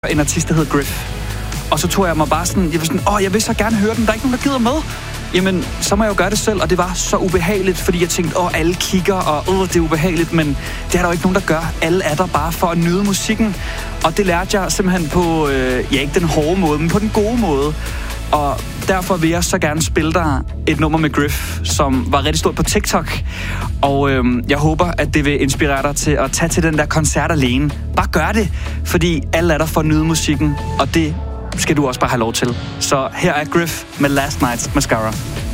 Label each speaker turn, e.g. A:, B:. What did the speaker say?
A: en artist, der hed Griff. Og så tog jeg mig bare sådan, jeg vil så gerne høre den, der er ikke nogen, der gider med. Jamen, så må jeg jo gøre det selv, og det var så ubehageligt, fordi jeg tænkte, alle kigger, og det er ubehageligt, men det er der jo ikke nogen, der gør. Alle er der bare for at nyde musikken, og det lærte jeg simpelthen på, ikke den hårde måde, men på den gode måde. Og derfor vil jeg så gerne spille dig et nummer med Griff, som var rigtig stort på TikTok. Og jeg håber, at det vil inspirere dig til at tage til den der koncert alene. Bare gør det, fordi alle er der for at nyde musikken, og det skal du også bare have lov til. Så her er Griff med Last Night's Mascara.